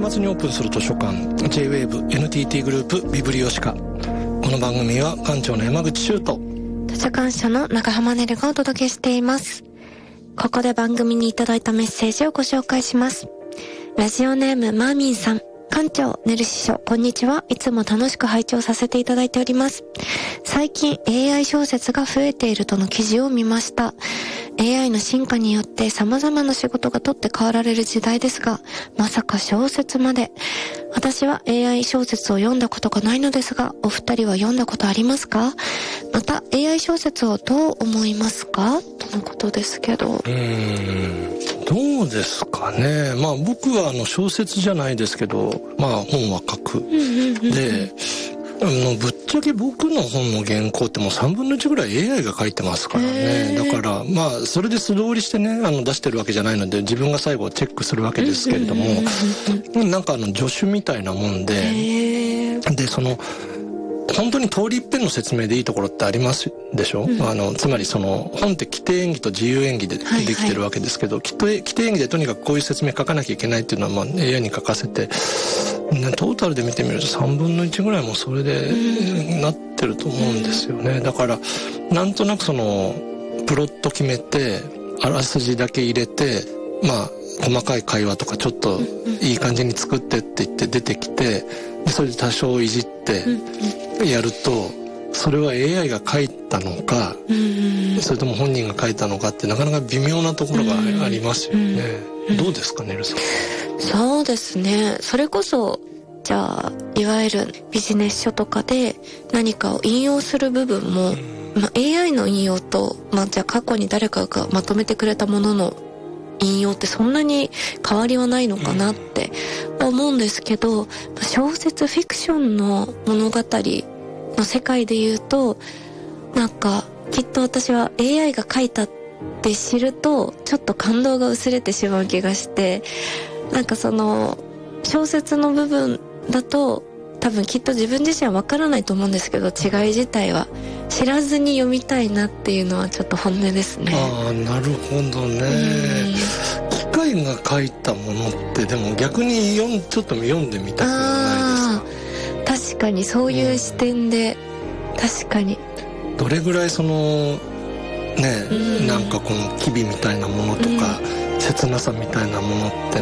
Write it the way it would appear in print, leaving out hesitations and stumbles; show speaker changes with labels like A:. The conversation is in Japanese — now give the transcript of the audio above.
A: 末にオープンする図書館 J-WAVE NTT グループビブリオシカ。この番組は館長の山口修と
B: 図書館主の長浜ねるがお届けしています。ここで番組にいただいたメッセージをご紹介します。ラジオネームマーミンさん。館長、ねる師匠、こんにちは。いつも楽しく拝聴させていただいております。最近 AI 小説が増えているとの記事を見ました。AI の進化によって様々な仕事が取って代わられる時代ですが、まさか小説まで。私は AI 小説を読んだことがないのですが、お二人は読んだことありますか？また AI 小説をどう思いますか？とのことですけど。
A: どうですかね。まあ僕は小説じゃないですけど、まあ本は書く。で、ぶっちゃけ僕の本の原稿ってもう3分の1ぐらい AI が書いてますからね。だからまあそれで素通りしてね出してるわけじゃないので、自分が最後チェックするわけですけれども、なんか助手みたいなもんで、本当に通り一遍の説明でいいところってありますでしょ。つまり本って規定演技と自由演技でできてるわけですけど、規定演技でとにかくこういう説明書かなきゃいけないっていうのはまあ AI に書かせて、トータルで見てみると3分の1ぐらいもそれでなってると思うんですよね。だからなんとなくプロット決めてあらすじだけ入れて、まあ細かい会話とかちょっといい感じに作ってって言って出てきて、それで多少いじってやると、それは AI が書いたのか、それとも本人が書いたのかってなかなか微妙なところがありますよね。どうですかねるさん。
B: そうですね。それこそじゃあいわゆるビジネス書とかで何かを引用する部分も、AI の引用と、じゃあ過去に誰かがまとめてくれたものの引用ってそんなに変わりはないのかなって思うんですけど、小説フィクションの物語の世界で言うと、なんかきっと私は AI が書いたって知るとちょっと感動が薄れてしまう気がして、なんか小説の部分だと多分きっと自分自身は分からないと思うんですけど、違い自体は知らずに読みたいなっていうのはちょっと本音ですね。
A: ああ、なるほどね。機械が書いたものってでも逆にちょっと読んでみたくないですか？
B: 確かにそういう視点で、確かに
A: どれぐらいなんかこの機微みたいなものとか、切なさみたいなものって